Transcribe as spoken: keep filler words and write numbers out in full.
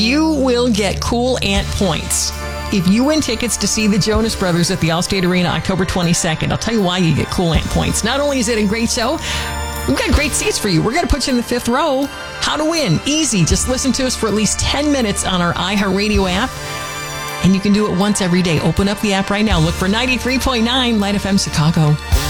you will get Cool Ant points if you win tickets to see the Jonas Brothers at the Allstate Arena October twenty-second. I'll tell you why you get Cool Ant points. Not only is it a great show, we've got great seats for you. We're going to put you in the fifth row. How to win? Easy. Just listen to us for at least ten minutes on our iHeartRadio app. And you can do it once every day. Open up the app right now. Look for ninety-three point nine Light F M Chicago.